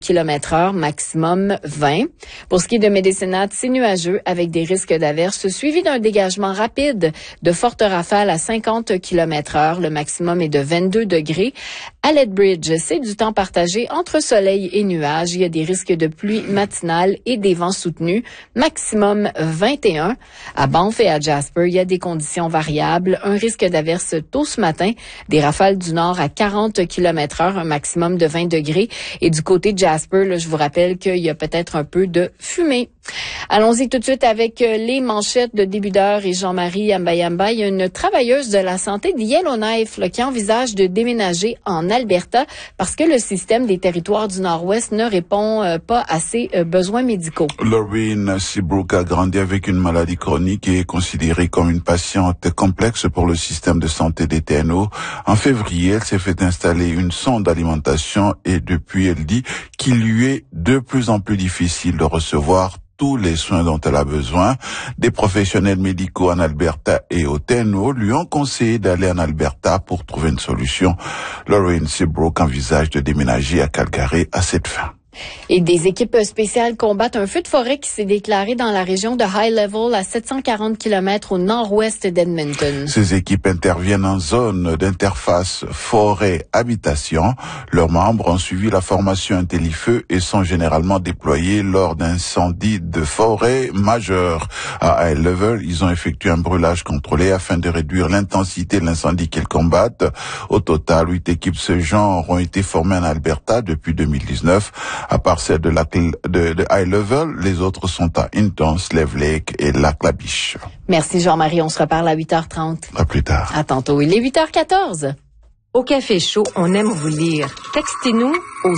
km/h, maximum 20. Pour ce qui est de Medicine Hat, c'est nuageux avec des risques d'averses suivis d'un dégagement rapide de fortes rafales à 50 km/h. Le maximum est de 22 degrés. À Lethbridge, c'est du temps partagé entre soleil et nuages. Il y a des risques de pluie matinale et des vents soutenus. Maximum 21. À Banff et à Jasper, il y a des conditions variables. Un risque d'averses tôt ce matin. Des rafales du nord à 40 km/h, un maximum de 20 degrés. Et du côté de Jasper, là, je vous rappelle qu'il y a peut-être un peu de fumée. Allons-y tout de suite avec les manchettes de début d'heure et Jean-Marie Ambayamba. Il y a une travailleuse de la santé de Yellowknife là, qui envisage de déménager en Alberta parce que le système des territoires du Nord-Ouest ne répond pas à ses besoins médicaux. Lorraine Seabrook a grandi avec une maladie chronique et est considérée comme une patiente complexe pour le système de santé des TNO. En février, elle s'est fait installer une sonde d'alimentation et depuis, elle dit qu'il lui est de plus en plus difficile de recevoir tous les soins dont elle a besoin. Des professionnels médicaux en Alberta et au TNO lui ont conseillé d'aller en Alberta pour trouver une solution. Lorraine Seabrook envisage de déménager à Calgary à cette fin. Et des équipes spéciales combattent un feu de forêt qui s'est déclaré dans la région de High Level à 740 km au nord-ouest d'Edmonton. Ces équipes interviennent en zone d'interface forêt-habitation. Leurs membres ont suivi la formation Intellifeu et sont généralement déployés lors d'incendies de forêt majeurs. À High Level, ils ont effectué un brûlage contrôlé afin de réduire l'intensité de l'incendie qu'ils combattent. Au total, 8 équipes de ce genre ont été formées en Alberta depuis 2019. À part celle de High Level, les autres sont à Hinton, Slave Lake et Lac-La-Biche. Merci Jean-Marie, on se reparle à 8h30. À plus tard. À tantôt, il est 8h14. Au Café Chaud, on aime vous lire. Textez-nous au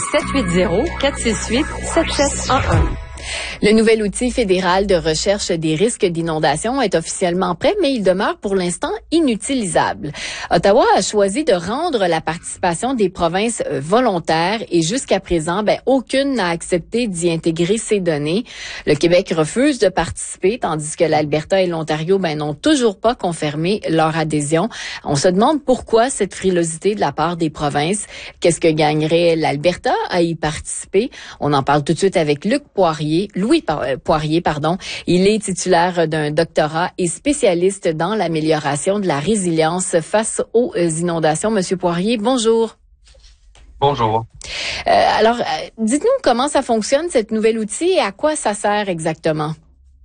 780-468-7711. Le nouvel outil fédéral de recherche des risques d'inondation est officiellement prêt, mais il demeure pour l'instant inutilisable. Ottawa a choisi de rendre la participation des provinces volontaire et jusqu'à présent, aucune n'a accepté d'y intégrer ces données. Le Québec refuse de participer, tandis que l'Alberta et l'Ontario n'ont toujours pas confirmé leur adhésion. On se demande pourquoi cette frilosité de la part des provinces. Qu'est-ce que gagnerait l'Alberta à y participer? On en parle tout de suite avec Louis Poirier. Il est titulaire d'un doctorat et spécialiste dans l'amélioration de la résilience face aux inondations. Monsieur Poirier, bonjour. Bonjour. Alors, dites-nous comment ça fonctionne, cet nouvel outil, et à quoi ça sert exactement?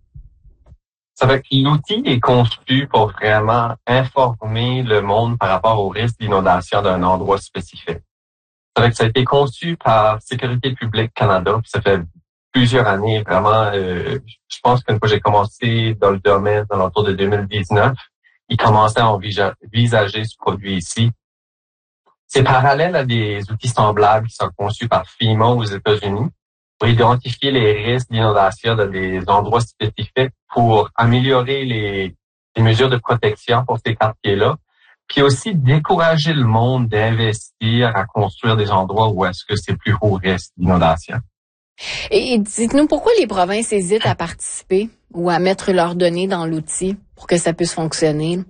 L'outil est conçu pour vraiment informer le monde par rapport au risque d'inondation d'un endroit spécifique. Ça a été conçu par Sécurité publique Canada, puis ça fait plusieurs années, vraiment. Je pense qu'une fois j'ai commencé dans le domaine, dans l'entour de 2019, ils commençaient à envisager ce produit ici. C'est parallèle à des outils semblables qui sont conçus par FEMA aux États-Unis pour identifier les risques d'inondation dans des endroits spécifiques pour améliorer les mesures de protection pour ces quartiers-là, puis aussi décourager le monde d'investir à construire des endroits où est-ce que c'est plus haut risque d'inondation. Et dites-nous pourquoi les provinces hésitent à participer ou à mettre leurs données dans l'outil pour que ça puisse fonctionner?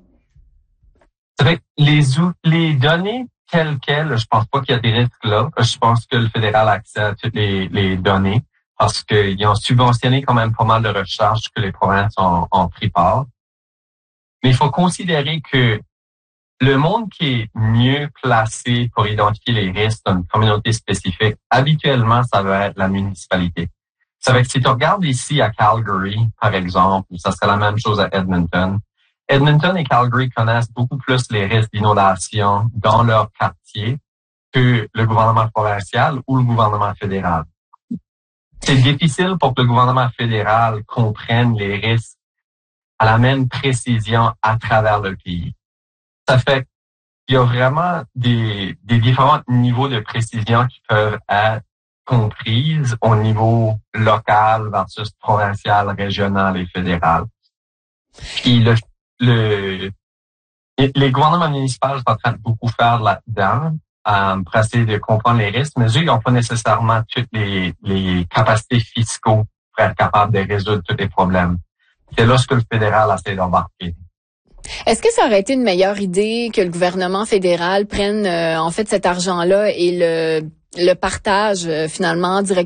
Les données telles quelles, je pense pas qu'il y a des risques là. Je pense que le fédéral a accès à toutes les données parce qu'ils ont subventionné quand même pas mal de recherches que les provinces ont pris part. Mais il faut considérer que le monde qui est mieux placé pour identifier les risques d'une communauté spécifique, habituellement, ça va être la municipalité. Si tu regardes ici à Calgary, par exemple, ça serait la même chose à Edmonton. Edmonton et Calgary connaissent beaucoup plus les risques d'inondation dans leur quartier que le gouvernement provincial ou le gouvernement fédéral. C'est difficile pour que le gouvernement fédéral comprenne les risques à la même précision à travers le pays. Ça fait qu'il y a vraiment des différents niveaux de précision qui peuvent être comprises au niveau local versus provincial, régional et fédéral. Puis les gouvernements municipaux sont en train de beaucoup faire là-dedans pour essayer de comprendre les risques, mais eux, ils n'ont pas nécessairement toutes les capacités fiscaux pour être capables de résoudre tous les problèmes. C'est là ce que le fédéral essaie d'embarquer. Est-ce que ça aurait été une meilleure idée que le gouvernement fédéral prenne cet argent-là et le partage finalement directement